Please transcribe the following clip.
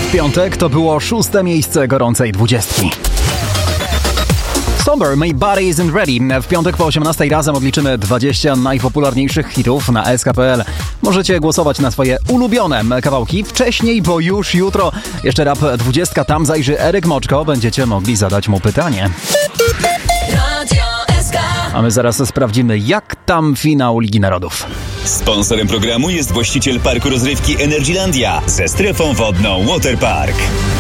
W piątek to było 6. miejsce gorącej 20. Somber, My Body Isn't Ready. W piątek po 18 razem odliczymy 20 najpopularniejszych hitów na SK.pl. Możecie głosować na swoje ulubione kawałki wcześniej, bo już jutro jeszcze Rap 20, tam zajrzy Eryk Moczko. Będziecie mogli zadać mu pytanie. A my zaraz sprawdzimy, jak tam finał Ligi Narodów. Sponsorem programu jest właściciel parku rozrywki Energylandia ze strefą wodną Waterpark.